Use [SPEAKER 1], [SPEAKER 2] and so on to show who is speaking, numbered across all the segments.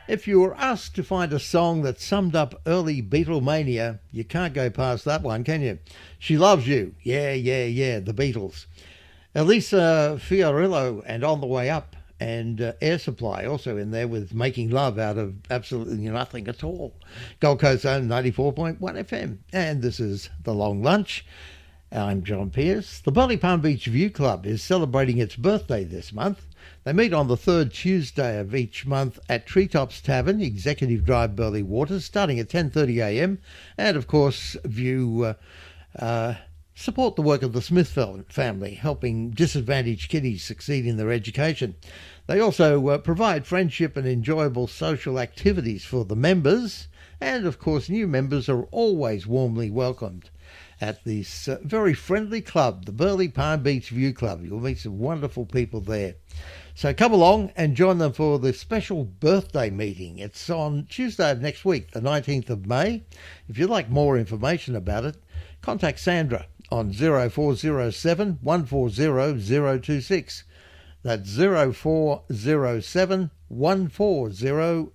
[SPEAKER 1] If you were asked to find a song that summed up early Beatlemania, you can't go past that one, can you? She Loves You. Yeah, yeah, yeah, the Beatles. Elisa Fiorillo and On the Way Up, and Air Supply also in there with Making Love Out of Absolutely Nothing at All. Gold Coast Zone 94.1 FM. And this is The Long Lunch. I'm John Pierce. The Burleigh Palm Beach View Club is celebrating its birthday this month. They meet on the third Tuesday of each month at Treetops Tavern, Executive Drive, Burleigh Waters, starting at 10:30am. And, of course, View support the work of the Smith family, helping disadvantaged kiddies succeed in their education. They also provide friendship and enjoyable social activities for the members. And, of course, new members are always warmly welcomed at this very friendly club, the Burleigh Palm Beach View Club. You'll meet some wonderful people there. So come along and join them for the special birthday meeting. It's on Tuesday of next week, the 19th of May. If you'd like more information about it, contact Sandra on 0407 140 026. That's 0407 140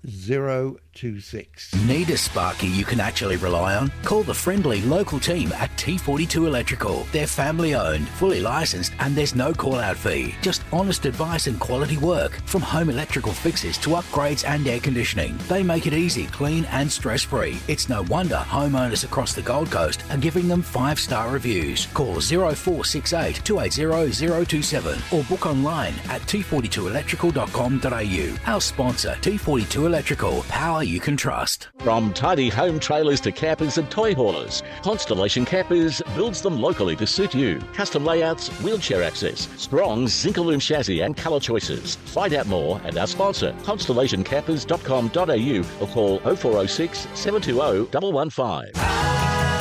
[SPEAKER 1] 026.
[SPEAKER 2] Need a sparky you can actually rely on? Call the friendly local team at T42 Electrical. They're family owned, fully licensed, and there's no call out fee. Just honest advice and quality work. From home electrical fixes to upgrades and air conditioning, they make it easy, clean and stress free. It's no wonder homeowners across the Gold Coast are giving them 5-star reviews. Call 0468 280 027 or book online at t42electrical.com.au. Our sponsor, T42 Electrical, power you can trust.
[SPEAKER 3] From tidy home trailers to campers and toy haulers, Constellation Campers builds them locally to suit you. Custom layouts, wheelchair access, strong Zinc-Alume chassis and colour choices. Find out more at our sponsor, constellationcampers.com.au or call 0406 720 115.